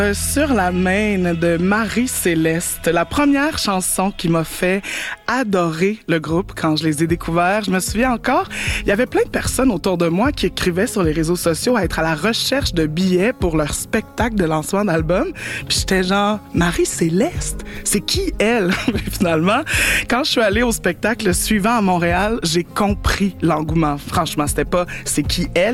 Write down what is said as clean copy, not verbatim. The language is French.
Sur la Main de Marie-Céleste, la première chanson qui m'a fait adorer le groupe quand je les ai découverts. Je me souviens encore, il y avait plein de personnes autour de moi qui écrivaient sur les réseaux sociaux à être à la recherche de billets pour leur spectacle de lancement d'album. Puis j'étais genre, Marie-Céleste, c'est qui elle? Finalement, quand je suis allée au spectacle suivant à Montréal, j'ai compris l'engouement. Franchement, c'était pas c'est qui elle,